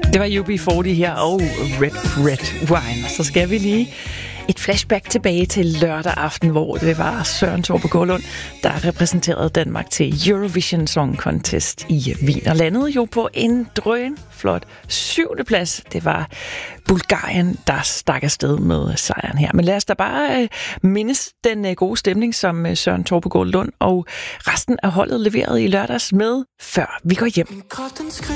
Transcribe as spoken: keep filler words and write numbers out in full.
Det var U B fyrre her og Red Red Wine. Så skal vi lige et flashback tilbage til lørdag aften, hvor det var Søren Taupe Gaardlund, der repræsenterede Danmark til Eurovision Song Contest i Wien, og landede jo på en drønflot syvende plads. Det var Bulgarien, der stak afsted med sejren her. Men lad os da bare øh, mindes den øh, gode stemning, som øh, Søren Taupe Gaardlund og resten af holdet leverede i lørdags med, før vi går hjem.